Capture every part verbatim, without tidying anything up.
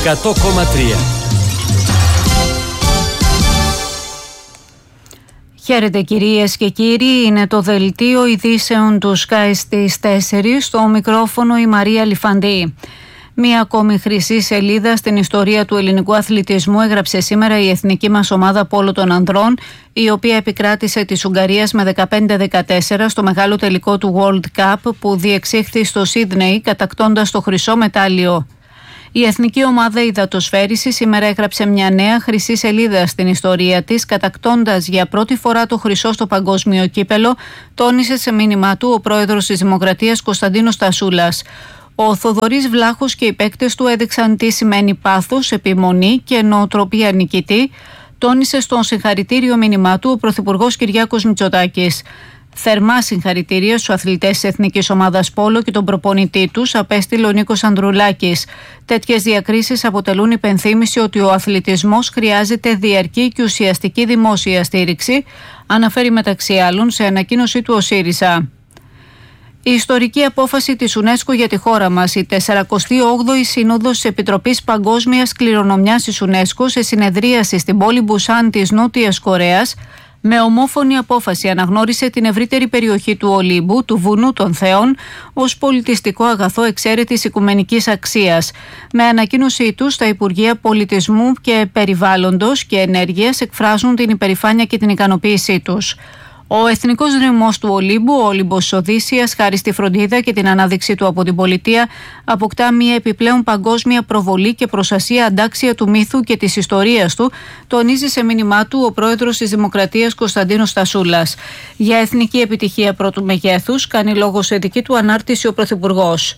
εκατό κόμμα τρία. Χαίρετε κυρίες και κύριοι, είναι το δελτίο ειδήσεων του Sky στις τέσσερις, στο μικρόφωνο η Μαρία Λιφαντή. Μία ακόμη χρυσή σελίδα στην ιστορία του ελληνικού αθλητισμού έγραψε σήμερα η εθνική μας ομάδα πόλο των ανδρών, η οποία επικράτησε της Ουγγαρίας με δεκαπέντε δεκατέσσερα στο μεγάλο τελικό του World Cup που διεξήχθη στο Σίδνεϊ, κατακτώντας το χρυσό μετάλλιο. Η εθνική ομάδα υδατοσφαίριση σήμερα έγραψε μια νέα χρυσή σελίδα στην ιστορία της, κατακτώντας για πρώτη φορά το χρυσό στο παγκόσμιο κύπελο, τόνισε σε μήνυμά του ο πρόεδρος της Δημοκρατίας Κωνσταντίνος Τασούλας. Ο Θοδωρής Βλάχος και οι παίκτες του έδειξαν τι σημαίνει πάθος, επιμονή και νοοτροπία νικητή, τόνισε στον συγχαρητήριο μήνυμά του ο Πρωθυπουργός Κυριάκος Μητσοτάκης. Θερμά συγχαρητήρια στους αθλητές της Εθνικής Ομάδας Πόλο και τον προπονητή τους, απέστειλε ο Νίκος Ανδρουλάκης. Τέτοιες διακρίσεις αποτελούν υπενθύμηση ότι ο αθλητισμός χρειάζεται διαρκή και ουσιαστική δημόσια στήριξη, αναφέρει μεταξύ άλλων σε ανακοίνωσή του ο ΣΥΡΙΖΑ. Η ιστορική απόφαση της UNESCO για τη χώρα μας, η σαραντά όγδοη Σύνοδος της Επιτροπής Παγκόσμιας Κληρονομιάς της UNESCO, σε συνεδρίαση στην πόλη Μπουσάν της Νότιας Κορέας, με ομόφωνη απόφαση αναγνώρισε την ευρύτερη περιοχή του Ολύμπου, του Βουνού των Θεών, ως πολιτιστικό αγαθό εξαίρετης οικουμενικής αξίας. Με ανακοίνωσή τους, τα Υπουργεία Πολιτισμού και Περιβάλλοντος και Ενέργειας εκφράζουν την υπερηφάνεια και την ικανοποίησή τους. Ο Εθνικός Δρυμός του Ολύμπου, ο Όλυμπος Οδύσσιας, χάρη στη φροντίδα και την ανάδειξή του από την πολιτεία, αποκτά μια επιπλέον παγκόσμια προβολή και προστασία αντάξια του μύθου και της ιστορίας του, τονίζει σε μήνυμά του ο πρόεδρος της Δημοκρατίας Κωνσταντίνος Τασούλας. Για εθνική επιτυχία πρώτου μεγέθους, κάνει λόγο σε δική του ανάρτηση ο Πρωθυπουργός.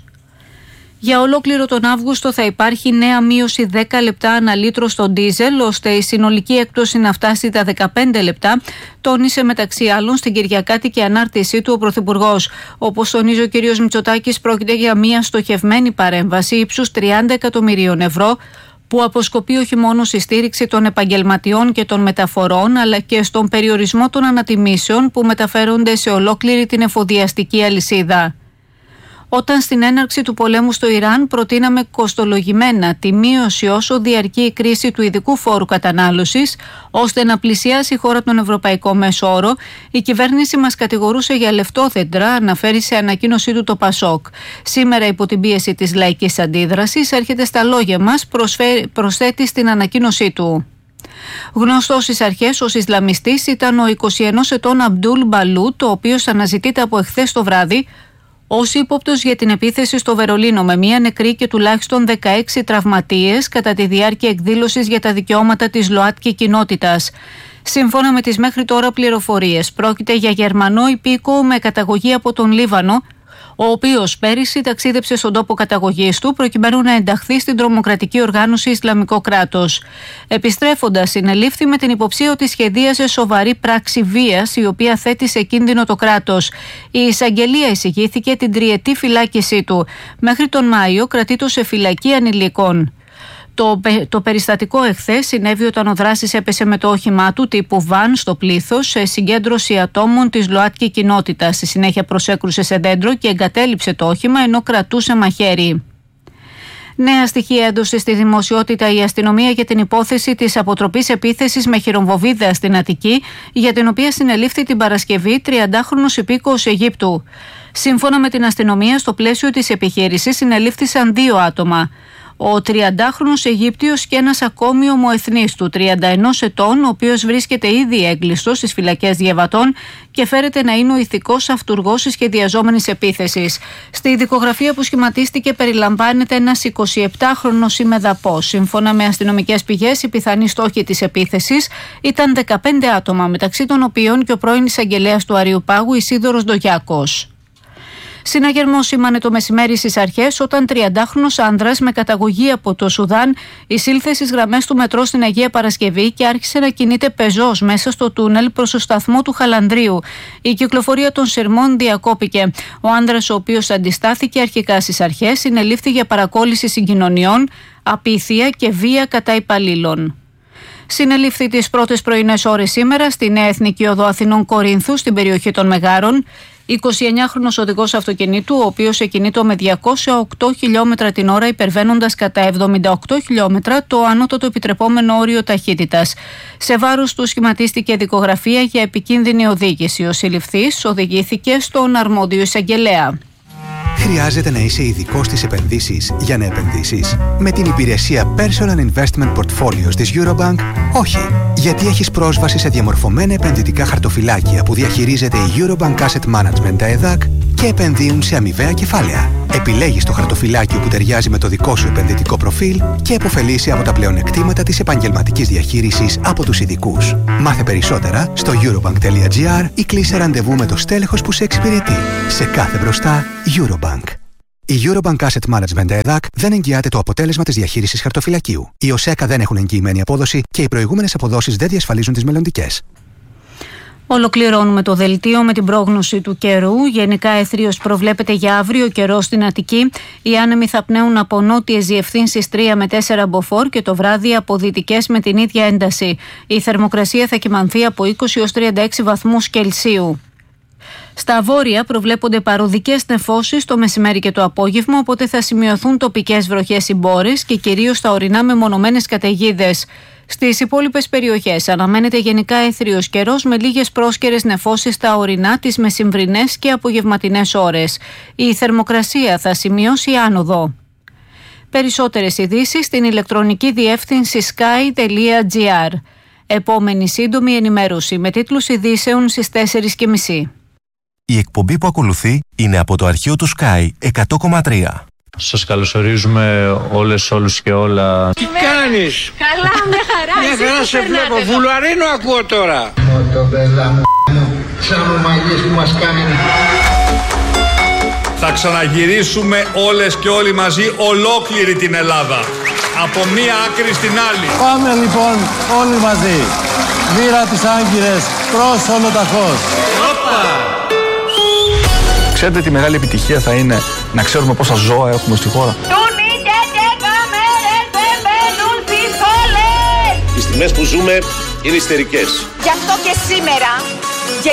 Για ολόκληρο τον Αύγουστο θα υπάρχει νέα μείωση δέκα λεπτά ανά λίτρο στο ντίζελ, ώστε η συνολική έκπτωση να φτάσει τα δεκαπέντε λεπτά, τόνισε μεταξύ άλλων στην κυριακάτικη ανάρτησή του ο Πρωθυπουργός. Όπως τονίζει ο κ. Μητσοτάκης, πρόκειται για μια στοχευμένη παρέμβαση ύψους τριάντα εκατομμυρίων ευρώ, που αποσκοπεί όχι μόνο στη στήριξη των επαγγελματιών και των μεταφορών, αλλά και στον περιορισμό των ανατιμήσεων που μεταφέρονται σε ολόκληρη την εφοδιαστική αλυσίδα. Όταν στην έναρξη του πολέμου στο Ιράν προτείναμε κοστολογημένα τη μείωση όσο διαρκεί η κρίση του ειδικού φόρου κατανάλωσης, ώστε να πλησιάσει η χώρα τον ευρωπαϊκό μέσο όρο, η κυβέρνηση μας κατηγορούσε για λεφτόδεντρα, αναφέρει σε ανακοίνωσή του το Πασόκ. Σήμερα, υπό την πίεση της λαϊκής αντίδρασης, έρχεται στα λόγια μας, προσφέρει, προσθέτει στην ανακοίνωσή του. Γνωστός στις αρχές ως Ισλαμιστής ήταν ο εικοσιενός ετών Αμπτούλ Μπαλούτ, ο οποίος αναζητείται από εχθές το βράδυ ως ύποπτος για την επίθεση στο Βερολίνο, με μία νεκρή και τουλάχιστον δεκαέξι τραυματίες κατά τη διάρκεια εκδήλωσης για τα δικαιώματα της ΛΟΑΤΚΙ κοινότητας. Σύμφωνα με τις μέχρι τώρα πληροφορίες, πρόκειται για Γερμανό υπήκοο με καταγωγή από τον Λίβανο, ο οποίος πέρυσι ταξίδεψε στον τόπο καταγωγής του προκειμένου να ενταχθεί στην τρομοκρατική οργάνωση Ισλαμικό κράτος. Επιστρέφοντας, συνελήφθη με την υποψία ότι σχεδίασε σοβαρή πράξη βίας, η οποία θέτει σε κίνδυνο το κράτος. Η εισαγγελία εισηγήθηκε την τριετή φυλάκισή του. Μέχρι τον Μάιο κρατείτο σε φυλακή ανηλίκων. Το, το περιστατικό εχθές συνέβη όταν ο δράσης έπεσε με το όχημά του τύπου βαν στο πλήθος σε συγκέντρωση ατόμων της ΛΟΑΤΚΙ κοινότητας. Στη συνέχεια προσέκρουσε σε δέντρο και εγκατέλειψε το όχημα ενώ κρατούσε μαχαίρι. Νέα στοιχεία έδωσε στη δημοσιότητα η αστυνομία για την υπόθεση της αποτροπής επίθεσης με χειρομβοβίδα στην Αττική, για την οποία συνελήφθη την Παρασκευή τριαντάχρονος υπήκοος Αιγύπτου. Σύμφωνα με την αστυνομία, στο πλαίσιο της επιχείρησης συνελήφθησαν δύο άτομα. Ο τριαντάχρονος Αιγύπτιος και ένας ακόμη ομοεθνής του, τριάντα ενός ετών, ο οποίος βρίσκεται ήδη έγκλειστος στις φυλακές Διαβατών και φέρεται να είναι ο ηθικός αυτουργός της σχεδιαζόμενης επίθεσης. Στη δικογραφία που σχηματίστηκε περιλαμβάνεται ένας εικοσιεπτάχρονος ημεδαπός. Σύμφωνα με αστυνομικές πηγές, οι πιθανοί στόχοι της επίθεσης ήταν δεκαπέντε άτομα, μεταξύ των οποίων και ο πρώην εισαγγελέας του Αριουπάγου Ισίδωρος Ντογιάκος. Συναγερμό σήμανε το μεσημέρι στις αρχές όταν τριαντάχρονος άνδρας με καταγωγή από το Σουδάν εισήλθε στις γραμμές του μετρό στην Αγία Παρασκευή και άρχισε να κινείται πεζός μέσα στο τούνελ προς το σταθμό του Χαλανδρίου. Η κυκλοφορία των σειρμών διακόπηκε. Ο άνδρας, ο οποίος αντιστάθηκε αρχικά στις αρχές, συνελήφθη για παρακόλληση συγκοινωνιών, απίθεια και βία κατά υπαλλήλων. Συνελήφθη τις πρώτες πρωινές ώρες σήμερα στη Νέα Εθνική Οδό Αθηνών Κορίνθου, στην περιοχή των Μεγάρων, εικοσιεννιάχρονος οδηγός αυτοκινήτου, ο οποίος εκκινείτο με διακόσια οκτώ χιλιόμετρα την ώρα, υπερβαίνοντας κατά εβδομήντα οκτώ χιλιόμετρα το ανώτατο επιτρεπόμενο όριο ταχύτητας. Σε βάρος του σχηματίστηκε δικογραφία για επικίνδυνη οδήγηση. Ο συλληφθής οδηγήθηκε στον αρμόδιο εισαγγελέα. Χρειάζεται να είσαι ειδικός στις επενδύσεις για να επενδύσεις? Με την υπηρεσία Personal Investment Portfolios της Eurobank, όχι. Γιατί έχεις πρόσβαση σε διαμορφωμένα επενδυτικά χαρτοφυλάκια που διαχειρίζεται η Eurobank Asset Management ΕΔΑΚ και επενδύουν σε αμοιβαία κεφάλαια. Επιλέγεις το χαρτοφυλάκιο που ταιριάζει με το δικό σου επενδυτικό προφίλ και επωφελείσαι από τα πλεονεκτήματα της επαγγελματικής διαχείρισης από τους ειδικούς. Μάθε περισσότερα στο eurobank.gr ή κλείσε ραντεβού με το στέλεχος που σε εξυπηρετεί. Σε κάθε μπροστά, Eurobank. Η Eurobank Asset Management ΕΔΑΚ δεν εγγυάται το αποτέλεσμα της διαχείρισης χαρτοφυλακίου. Οι ΟΣΕΚΑ δεν έχουν εγγυημένη απόδοση και οι προηγούμενες αποδόσεις δεν διασφαλίζουν τις μελλοντικές. Ολοκληρώνουμε το δελτίο με την πρόγνωση του καιρού. Γενικά εθρίως προβλέπεται για αύριο καιρό στην Αττική. Οι άνεμοι θα πνέουν από νότιες διευθύνσεις τρία με τέσσερα μποφόρ και το βράδυ από δυτικές με την ίδια ένταση. Η θερμοκρασία θα κυμανθεί από είκοσι έως τριάντα έξι βαθμούς Κελσίου. Στα βόρεια προβλέπονται παροδικές νεφώσεις το μεσημέρι και το απόγευμα, οπότε θα σημειωθούν τοπικές βροχές ή μπόρες και κυρίως στα ορεινά μεμονωμένες καταιγίδες. Στις υπόλοιπες περιοχές αναμένεται γενικά έθριος καιρός με λίγες πρόσκαιρες νεφώσεις στα ορεινά τις μεσημβρινές και απογευματινές ώρες. Η θερμοκρασία θα σημειώσει άνοδο. Περισσότερες ειδήσεις στην ηλεκτρονική διεύθυνση sky τελεία gr. Επόμενη σύντομη ενημέρωση με τίτλους ειδήσεων στις τέσσερις και μισή. Η εκπομπή που ακολουθεί είναι από το αρχείο του Sky εκατό κόμμα τρία. Σας καλωσορίζουμε όλες, όλους και όλα. Τι κάνεις? Καλά, με χαρά. Μια χαρά σε βλέπω. Βουλαρίνο ακούω τώρα. Μοτομπέλα μου, σαν ομαγές που μας κάνουν. Θα ξαναγυρίσουμε όλες και όλοι μαζί ολόκληρη την Ελλάδα. Από μία άκρη στην άλλη. Πάμε λοιπόν όλοι μαζί. Μοίρα τις Άγκυρες προς Ολοταχώς. Ξέρετε τι μεγάλη επιτυχία θα είναι να ξέρουμε πόσα ζώα έχουμε στη χώρα? Οι στιγμές που ζούμε είναι ιστερικές. Γι' αυτό και σήμερα, και